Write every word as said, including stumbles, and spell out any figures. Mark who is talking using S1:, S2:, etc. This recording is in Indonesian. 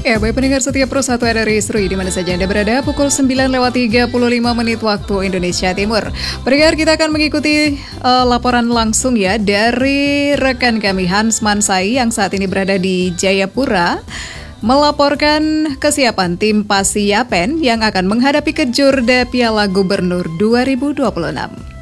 S1: Ya, baik pendengar setiap Pro satu R R I Serui di mana saja Anda berada, pukul sembilan lewat tiga puluh lima menit waktu Indonesia Timur. Pendengar, kita akan mengikuti uh, laporan langsung ya dari rekan kami Hans Mansai yang saat ini berada di Jayapura, melaporkan kesiapan tim Pasiapen yang akan menghadapi kejurda Piala Gubernur dua ribu dua puluh enam.